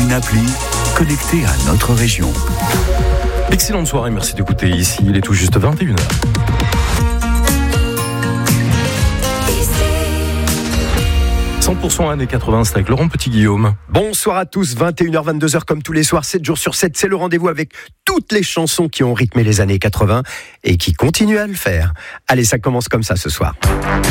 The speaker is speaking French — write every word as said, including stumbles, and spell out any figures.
une appli connectée à notre région. Excellente soirée, merci d'écouter ici, il est tout juste vingt et une heures. cent pour cent années quatre-vingts, c'est avec Laurent Petit-Guillaume. Bonsoir à tous, vingt et une heures, vingt-deux heures comme tous les soirs, sept jours sur sept, c'est le rendez-vous avec toutes les chansons qui ont rythmé les années quatre-vingts et qui continuent à le faire. Allez, ça commence comme ça ce soir.